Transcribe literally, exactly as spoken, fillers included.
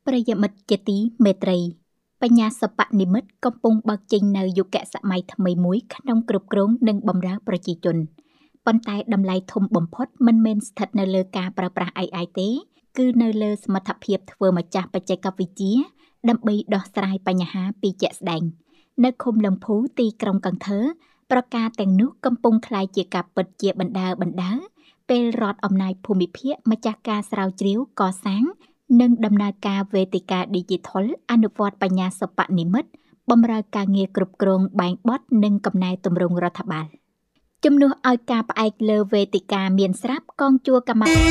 ប្រិយមិត្តជាទីមេត្រីបញ្ញាសិប្បនិម្មិតកំពុងបើកចេញនៅយុគសម័យថ្មីមួយក្នុងគ្រប់គ្រងនិងបម្រើប្រជាជនប៉ុន្តែតម្លៃធំបំផុតមិនមែនស្ថិតនៅលើការប្រើប្រាស់ เอ ไอ ទេគឺនៅលើសមត្ថភាពធ្វើម្ចាស់បច្ចេកវិទ្យាដើម្បីដោះស្រាយបញ្ហាពីជាក់ស្ដែងនៅឃុំលង្ភូទីក្រុងកន្ធើប្រការទាំងនោះកំពុងក្លាយជាការពិតជាបណ្ដើបណ្ដើពេលរដ្ឋអំណាចភូមិភាគម្ចាស់ការស្រាវជ្រាវកសាងនិងដំណើរការវេទិកា Digital អនុវត្តបញ្ញាសិប្បនិម្មិតបម្រើការងារគ្រប់គ្រងបែងបត់និងកំណែទម្រង់រដ្ឋបាលជំនួសឲ្យការផ្អែកលើវេទិកាមានស្រាប់កងជួរកម្ម